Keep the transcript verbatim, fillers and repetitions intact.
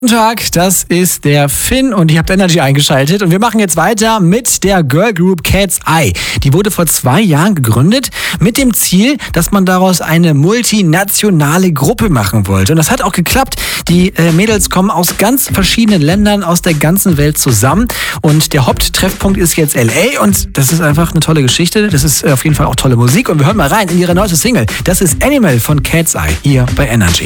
Guten Tag, das ist der Finn und ihr habt Energy eingeschaltet und wir machen jetzt weiter mit der Girl Group Cat's Eye. Die wurde vor zwei Jahren gegründet mit dem Ziel, dass man daraus eine multinationale Gruppe machen wollte. Und das hat auch geklappt. Die äh, Mädels kommen aus ganz verschiedenen Ländern, aus der ganzen Welt zusammen und der Haupttreffpunkt ist jetzt L A und das ist einfach eine tolle Geschichte. Das ist äh, auf jeden Fall auch tolle Musik und wir hören mal rein in ihre neueste Single. Das ist Animal von Cat's Eye hier bei Energy.